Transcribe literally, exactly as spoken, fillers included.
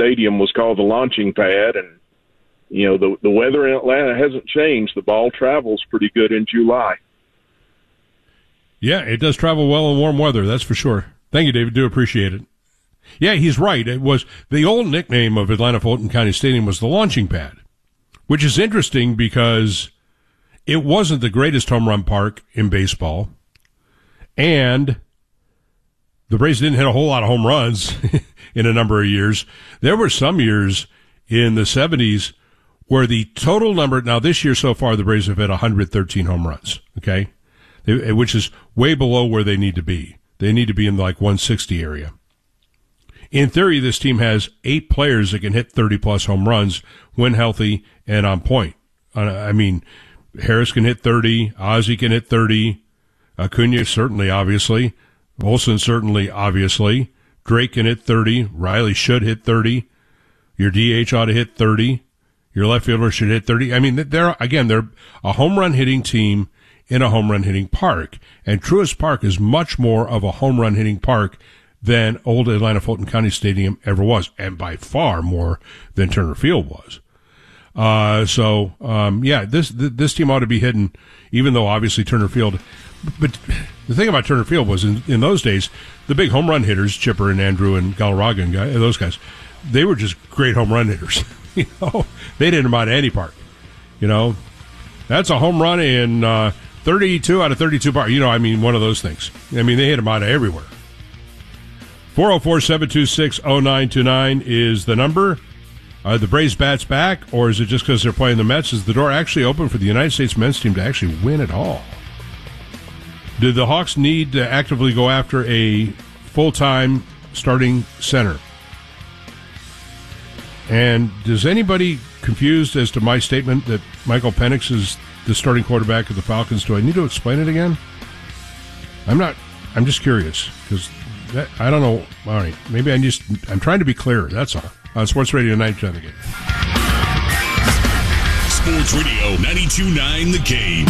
Stadium was called the launching pad, and you know the the weather in Atlanta hasn't changed. The ball travels pretty good in July. Yeah, it does travel well in warm weather, that's for sure. Thank you, David. Do appreciate it. Yeah, he's right. It was the old nickname of Atlanta Fulton County Stadium was the launching pad, which is interesting because it wasn't the greatest home run park in baseball, and the Braves didn't hit a whole lot of home runs in a number of years. There were some years in the seventies where the total number, now this year so far, the Braves have hit one hundred thirteen home runs, okay, which is way below where they need to be. They need to be in like one sixty area. In theory, this team has eight players that can hit thirty-plus home runs when healthy and on point. Uh, I mean, Harris can hit thirty, Ozzie can hit thirty, Acuna certainly, obviously, Olsen certainly, obviously, Drake can hit thirty, Riley should hit thirty, your D H ought to hit thirty, your left fielder should hit thirty. I mean, they're, again, they're a home run hitting team in a home run hitting park, and Truist Park is much more of a home run hitting park than old Atlanta Fulton County Stadium ever was, and by far more than Turner Field was. Uh, so, um, yeah, this, this team ought to be hitting, even though obviously Turner Field, but the thing about Turner Field was in, in those days, the big home run hitters, Chipper and Andrew and Galarraga and guy, those guys, they were just great home run hitters. You know, they didn't about any park. You know, that's a home run in, uh, thirty-two out of thirty-two park. You know, I mean, one of those things. I mean, they hit them out of everywhere. four oh four, seven two six, oh nine two nine is the number. Are the Braves bats back, or is it just because they're playing the Mets? Is the door actually open for the United States men's team to actually win it all? Do the Hawks need to actively go after a full-time starting center? And is anybody confused as to my statement that Michael Penix is the starting quarterback of the Falcons? Do I need to explain it again? I'm not. I'm just curious because I don't know. All right, maybe I just. I'm trying to be clear. That's all. On Sports Radio ninety-two point nine The Game. Sports Radio ninety-two point nine The Game.